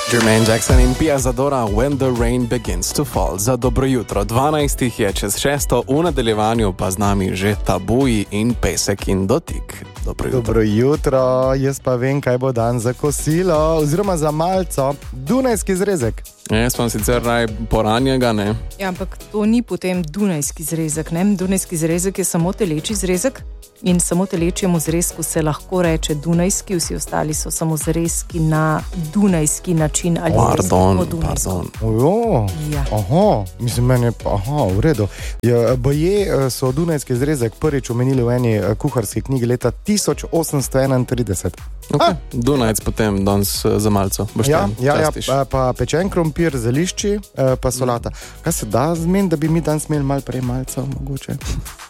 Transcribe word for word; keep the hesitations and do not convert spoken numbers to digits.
Jermaine Jackson in Pia Zadora, When the Rain Begins to Fall. Za dobro jutro. dvanajstih je čez šesto, v nadaljevanju pa z nami že Tabuji in Pesek in dotik. Dobro jutro. Dobro jutro, jaz pa vem, kaj bo dan za kosilo, oziroma za malco. Dunajski zrezek. Jaz sem sicer raj poranjega, ne? Ja, ampak to ni potem dunajski zrezek, ne? Dunajski zrezek je samo teleči zrezek in samo telečjemu zrezku se lahko reče dunajski, vsi ostali so samo zrezki na dunajski način ali pardon, po dunajsko. Pardon. Ojo, Ja. aha, mislim, meni je pa, aha, v redu. Ja, baje so dunajski zrezek prvič omenili v eni kuharski knjigi leta tisoč osemsto enaintrideset. Okay. Dunajec potem danes za malco. Boš Ja, tam ja, ja, častiš. pa, pa pečen krompir, zelišči, pa solata. Kaj se da zmen, da bi mi danes imeli malo prej malco, mogoče?